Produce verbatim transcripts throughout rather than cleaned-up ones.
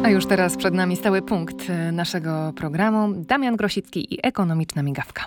A już teraz przed nami stały punkt naszego programu. Damian Grosicki i ekonomiczna migawka.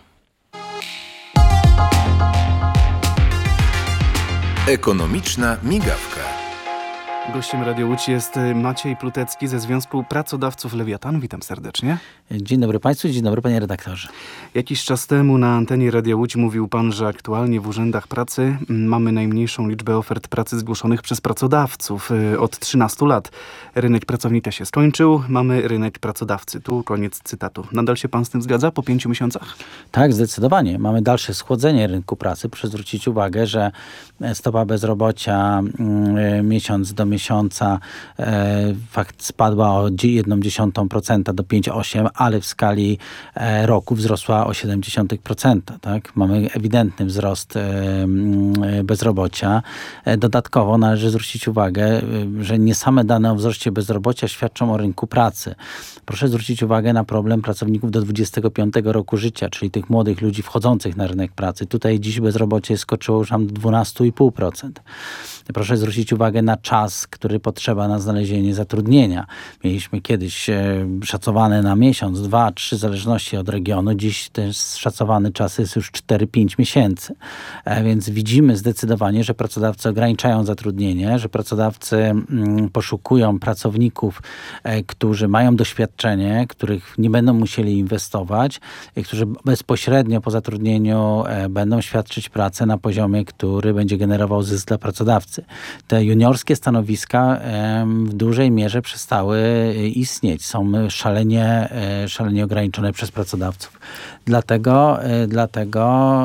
Ekonomiczna migawka. Gościem Radia Łódź jest Maciej Plutecki ze Związku Pracodawców Lewiatan. Witam serdecznie. Dzień dobry Państwu, dzień dobry Panie redaktorze. Jakiś czas temu na antenie Radia Łódź mówił Pan, że aktualnie w urzędach pracy mamy najmniejszą liczbę ofert pracy zgłoszonych przez pracodawców od trzynastu lat. Rynek pracownika się skończył, mamy rynek pracodawcy. Tu koniec cytatu. Nadal się Pan z tym zgadza po pięciu miesiącach? Tak, zdecydowanie. Mamy dalsze schłodzenie rynku pracy. Proszę zwrócić uwagę, że stopa bezrobocia mm, miesiąc do miesiąca e, fakt spadła o jedną dziesiątą procenta do pięć przecinek osiem, ale w skali e, roku wzrosła o siedem dziesiątych procent. Tak? Mamy ewidentny wzrost e, bezrobocia. E, dodatkowo należy zwrócić uwagę, e, że nie same dane o wzroście bezrobocia świadczą o rynku pracy. Proszę zwrócić uwagę na problem pracowników do dwudziestego piątego roku życia, czyli tych młodych ludzi wchodzących na rynek pracy. Tutaj dziś bezrobocie skoczyło już tam do dwanaście przecinek pięć procent. Proszę zwrócić uwagę na czas, który potrzeba na znalezienie zatrudnienia. Mieliśmy kiedyś e, szacowane na miesiąc, dwa, trzy, w zależności od regionu. Dziś ten szacowany czas jest już cztery pięć miesięcy. E, więc widzimy zdecydowanie, że pracodawcy ograniczają zatrudnienie, że pracodawcy mm, poszukują pracowników, e, którzy mają doświadczenie, których nie będą musieli inwestować, e, którzy bezpośrednio po zatrudnieniu e, będą świadczyć pracę na poziomie, który będzie generował zysk dla pracodawcy. Te juniorskie stanowiska e, w dużej mierze przestały istnieć. Są szalenie, e, szalenie ograniczone przez pracodawców. Dlatego, e, dlatego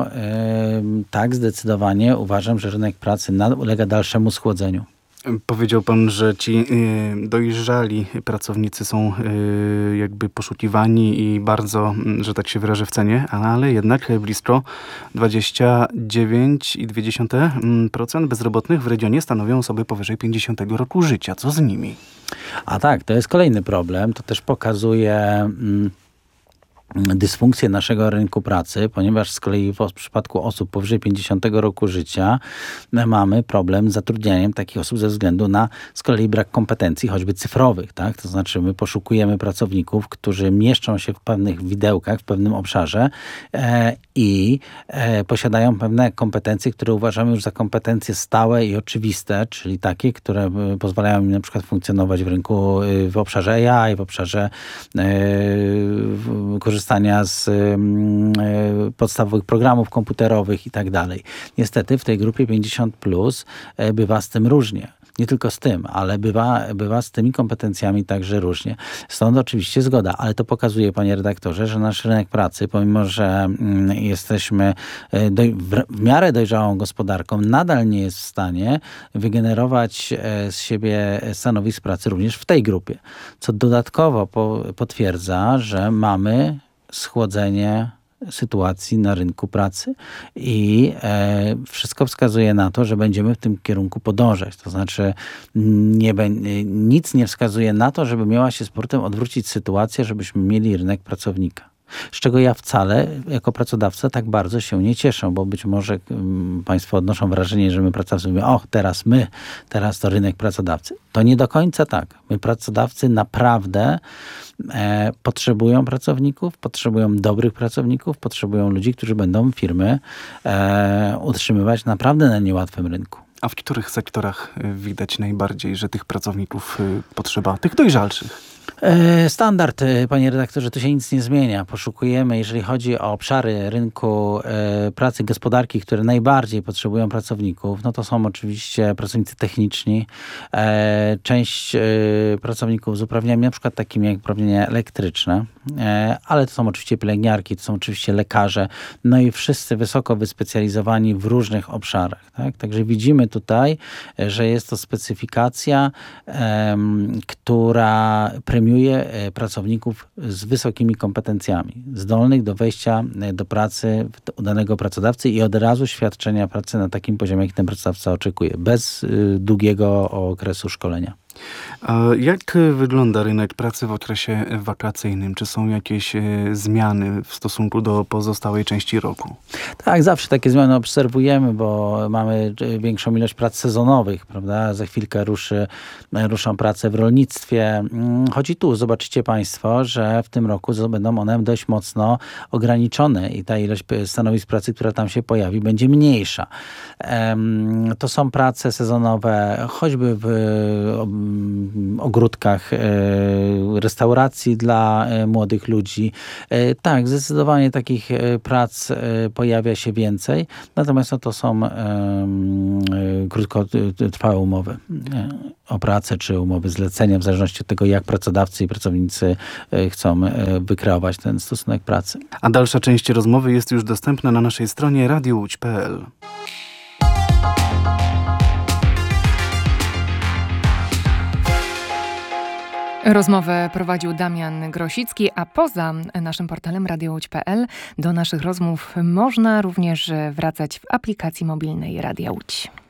e, tak zdecydowanie uważam, że rynek pracy ulega dalszemu schłodzeniu. Powiedział Pan, że ci y, dojrzali pracownicy są y, jakby poszukiwani i bardzo, że tak się wyrażę, w cenie, ale jednak blisko dwadzieścia dziewięć przecinek dwa procent bezrobotnych w regionie stanowią osoby powyżej pięćdziesiątego roku życia. Co z nimi? A tak, to jest kolejny problem. To też pokazuje Mm, dysfunkcję naszego rynku pracy, ponieważ z kolei w przypadku osób powyżej pięćdziesiątego roku życia my mamy problem z zatrudnianiem takich osób ze względu na z kolei brak kompetencji, choćby cyfrowych. Tak? To znaczy my poszukujemy pracowników, którzy mieszczą się w pewnych widełkach, w pewnym obszarze e, i e, posiadają pewne kompetencje, które uważamy już za kompetencje stałe i oczywiste, czyli takie, które e, pozwalają im na przykład funkcjonować w rynku e, w obszarze A I, w obszarze e, w, korzystania z y, podstawowych programów komputerowych i tak dalej. Niestety w tej grupie pięćdziesiąt plus y, bywa z tym różnie. Nie tylko z tym, ale bywa, bywa z tymi kompetencjami także różnie. Stąd oczywiście zgoda, ale to pokazuje, panie redaktorze, że nasz rynek pracy, pomimo że y, jesteśmy y, doj, w, w miarę dojrzałą gospodarką, nadal nie jest w stanie wygenerować y, z siebie stanowisk pracy również w tej grupie. Co dodatkowo po, potwierdza, że mamy schłodzenie sytuacji na rynku pracy i e, wszystko wskazuje na to, że będziemy w tym kierunku podążać. To znaczy nie, nic nie wskazuje na to, żeby miała się sportem odwrócić sytuację, żebyśmy mieli rynek pracownika. Z czego ja wcale jako pracodawca tak bardzo się nie cieszę, bo być może um, Państwo odnoszą wrażenie, że my pracodawcy mówimy, o teraz my, teraz to rynek pracodawcy. To nie do końca tak. My pracodawcy naprawdę e, potrzebują pracowników, potrzebują dobrych pracowników, potrzebują ludzi, którzy będą firmy e, utrzymywać naprawdę na niełatwym rynku. A w których sektorach widać najbardziej, że tych pracowników potrzeba, tych dojrzalszych? Standard, panie redaktorze, tu się nic nie zmienia. Poszukujemy, jeżeli chodzi o obszary rynku e, pracy, gospodarki, które najbardziej potrzebują pracowników, no to są oczywiście pracownicy techniczni, e, część e, pracowników z uprawnieniami, na przykład takimi jak uprawnienia elektryczne, e, ale to są oczywiście pielęgniarki, to są oczywiście lekarze, no i wszyscy wysoko wyspecjalizowani w różnych obszarach. Tak? Także widzimy tutaj, że jest to specyfikacja, e, która premiuje pracowników z wysokimi kompetencjami, zdolnych do wejścia do pracy u danego pracodawcy i od razu świadczenia pracy na takim poziomie, jak ten pracodawca oczekuje, bez długiego okresu szkolenia. A jak wygląda rynek pracy w okresie wakacyjnym? Czy są jakieś e, zmiany w stosunku do pozostałej części roku? Tak, zawsze takie zmiany obserwujemy, bo mamy e, większą ilość prac sezonowych, prawda? Za chwilkę ruszy, e, ruszą prace w rolnictwie. Mm, Choć i tu zobaczycie Państwo, że w tym roku z- będą one dość mocno ograniczone i ta ilość p- stanowisk pracy, która tam się pojawi, będzie mniejsza. Em, To są prace sezonowe, choćby w e, om- ogródkach e, restauracji dla e, młodych ludzi. E, Tak, zdecydowanie takich e, prac e, pojawia się więcej, natomiast no, to są em, e, krótkotrwałe umowy e, o pracę czy umowy zlecenia, w zależności od tego, jak pracodawcy i pracownicy e, chcą e, wykreować ten stosunek pracy. A dalsza część rozmowy jest już dostępna na naszej stronie radio łódź kropka pe el. Rozmowę prowadził Damian Grosicki, a poza naszym portalem radio łódź kropka pe el do naszych rozmów można również wracać w aplikacji mobilnej Radia Łódź.